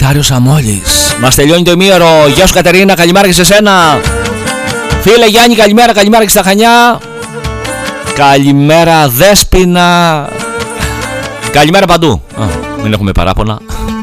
Νεκτάριος Αμόλης. Μας τελειώνει το ημίωρο. Γεια σου Κατερίνα, καλημέρα και σε σένα. Φίλε Γιάννη, καλημέρα, καλημέρα και στα Χανιά. Καλημέρα Δέσποινα. Καλημέρα παντού. Μην έχουμε παράπονα.